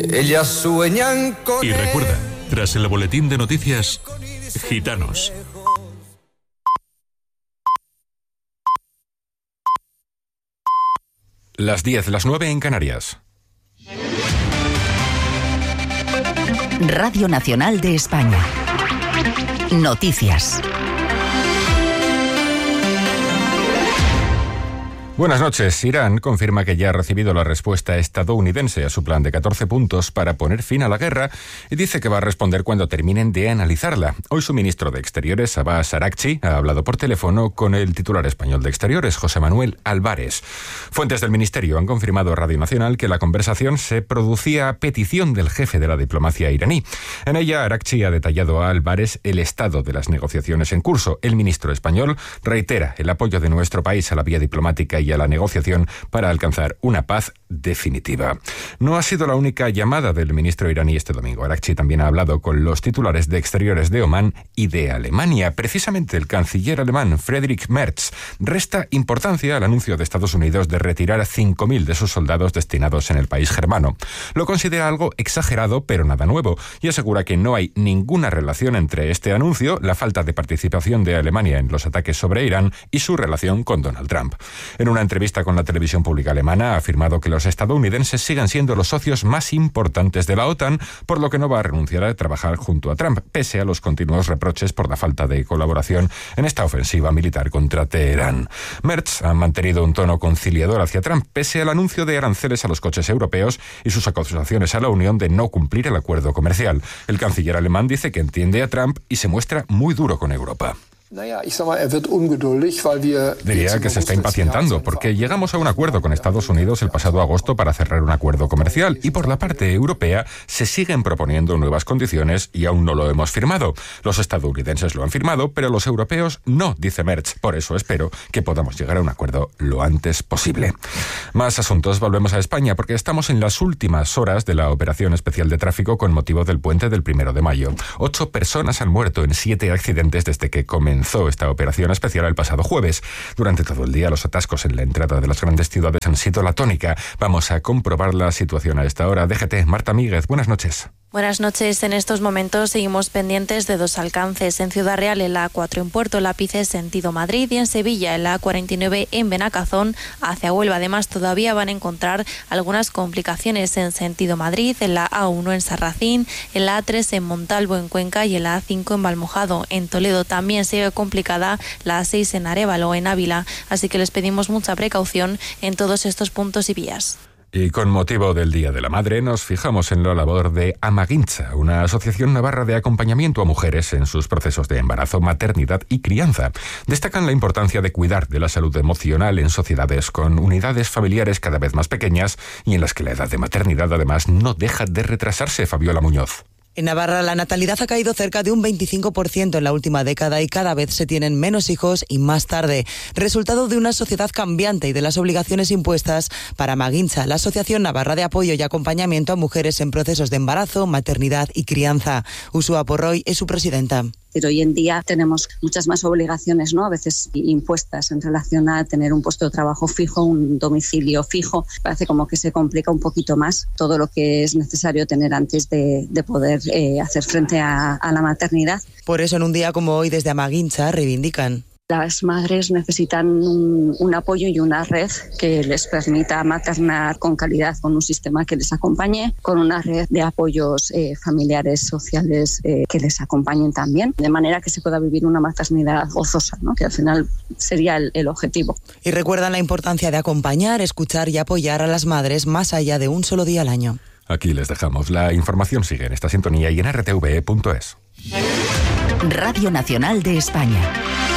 Ellas sueñan con Y recuerda, tras el boletín de noticias, Gitanos. Las 10, las 9 en Canarias. Radio Nacional de España. Noticias. Buenas noches. Irán confirma que ya ha recibido la respuesta estadounidense a su plan de 14 puntos para poner fin a la guerra y dice que va a responder cuando terminen de analizarla. Hoy su ministro de Exteriores, Abbas Araghchi, ha hablado por teléfono con el titular español de Exteriores, José Manuel Álvarez. Fuentes del ministerio han confirmado a Radio Nacional que la conversación se producía a petición del jefe de la diplomacia iraní. En ella, Araghchi ha detallado a Álvarez el estado de las negociaciones en curso. El ministro español reitera el apoyo de nuestro país a la vía diplomática y a la negociación para alcanzar una paz definitiva. No ha sido la única llamada del ministro iraní este domingo. Araghchi también ha hablado con los titulares de Exteriores de Omán y de Alemania. Precisamente el canciller alemán Friedrich Merz resta importancia al anuncio de Estados Unidos de retirar a 5.000 de sus soldados destinados en el país germano. Lo considera algo exagerado, pero nada nuevo, y asegura que no hay ninguna relación entre este anuncio, la falta de participación de Alemania en los ataques sobre Irán y su relación con Donald Trump. En una entrevista con la televisión pública alemana ha afirmado que los estadounidenses siguen siendo los socios más importantes de la OTAN, por lo que no va a renunciar a trabajar junto a Trump, pese a los continuos reproches por la falta de colaboración en esta ofensiva militar contra Teherán. Merz ha mantenido un tono conciliador hacia Trump, pese al anuncio de aranceles a los coches europeos y sus acusaciones a la Unión de no cumplir el acuerdo comercial. El canciller alemán dice que entiende a Trump y se muestra muy duro con Europa. Diría que se está impacientando porque llegamos a un acuerdo con Estados Unidos el pasado agosto para cerrar un acuerdo comercial y por la parte europea se siguen proponiendo nuevas condiciones y aún no lo hemos firmado. Los estadounidenses lo han firmado, pero los europeos no, dice Merz. Por eso espero que podamos llegar a un acuerdo lo antes posible. Más asuntos, volvemos a España porque estamos en las últimas horas de la operación especial de tráfico con motivo del puente del 1 de mayo. 8 personas han muerto en 7 accidentes desde que comenzó esta operación especial el pasado jueves. Durante todo el día los atascos en la entrada de las grandes ciudades han sido la tónica. Vamos a comprobar la situación a esta hora. DGT, Marta Míguez, buenas noches. Buenas noches. En estos momentos seguimos pendientes de 2 alcances. En Ciudad Real, en la A4 en Puerto Lápice, sentido Madrid, y en Sevilla, en la A49 en Benacazón, hacia Huelva. Además, todavía van a encontrar algunas complicaciones en sentido Madrid, en la A1 en Sarracín, en la A3 en Montalvo, en Cuenca, y en la A5 en Valmojado. En Toledo también sigue complicada la A6 en Arévalo, en Ávila. Así que les pedimos mucha precaución en todos estos puntos y vías. Y con motivo del Día de la Madre nos fijamos en la labor de Amaguintza, una asociación navarra de acompañamiento a mujeres en sus procesos de embarazo, maternidad y crianza. Destacan la importancia de cuidar de la salud emocional en sociedades con unidades familiares cada vez más pequeñas y en las que la edad de maternidad además no deja de retrasarse. Fabiola Muñoz. En Navarra la natalidad ha caído cerca de un 25% en la última década y cada vez se tienen menos hijos y más tarde, resultado de una sociedad cambiante y de las obligaciones impuestas para Amaguintza, la Asociación Navarra de Apoyo y Acompañamiento a Mujeres en Procesos de Embarazo, Maternidad y Crianza. Ursúa Porroy es su presidenta. Hoy en día tenemos muchas más obligaciones, ¿no? A veces impuestas en relación a tener un puesto de trabajo fijo, un domicilio fijo. Parece como que se complica un poquito más todo lo que es necesario tener antes de poder hacer frente a la maternidad. Por eso en un día como hoy desde Amaguintza reivindican. Las madres necesitan un apoyo y una red que les permita maternar con calidad, con un sistema que les acompañe, con una red de apoyos familiares, sociales que les acompañen también, de manera que se pueda vivir una maternidad gozosa, ¿no? Que al final sería el objetivo. Y recuerdan la importancia de acompañar, escuchar y apoyar a las madres más allá de un solo día al año. Aquí les dejamos. La información sigue en esta sintonía y en rtve.es. Radio Nacional de España.